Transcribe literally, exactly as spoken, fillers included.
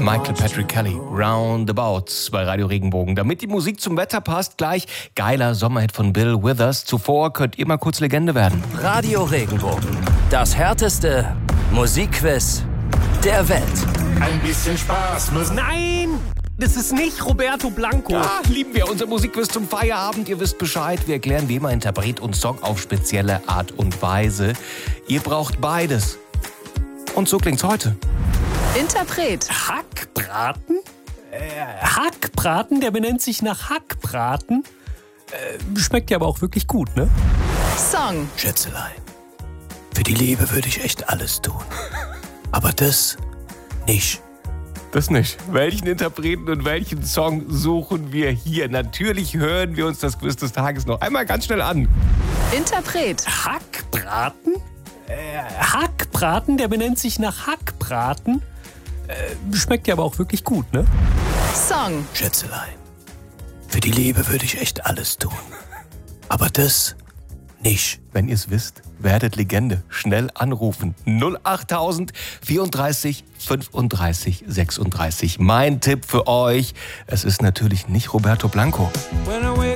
Michael Patrick Kelly, Roundabouts bei Radio Regenbogen. Damit die Musik zum Wetter passt, gleich geiler Sommerhit von Bill Withers. Zuvor könnt ihr mal kurz Legende werden. Radio Regenbogen, das härteste Musikquiz der Welt. Ein bisschen Spaß muss... Nein, das ist nicht Roberto Blanco. Ja, lieben wir unser Musikquiz zum Feierabend. Ihr wisst Bescheid. Wir erklären wie immer Interpret und Song auf spezielle Art und Weise. Ihr braucht beides. Und so klingt's heute. Interpret. Hackbraten? Äh, Hackbraten, der benennt sich nach Hackbraten. Äh, schmeckt ja aber auch wirklich gut, ne? Song. Schätzelein, für die Liebe würde ich echt alles tun. Aber das nicht. Das nicht. Welchen Interpreten und welchen Song suchen wir hier? Natürlich hören wir uns das Quiz des Tages noch einmal ganz schnell an. Interpret. Hackbraten? Äh, Hackbraten, der benennt sich nach Hackbraten. Äh, schmeckt ja aber auch wirklich gut, ne? Song. Schätzelein, für die Liebe würde ich echt alles tun. Aber das nicht. Wenn ihr es wisst, werdet Legende. Schnell anrufen. null achttausend vierunddreißig fünfunddreißig sechsunddreißig. Mein Tipp für euch, es ist natürlich nicht Roberto Blanco.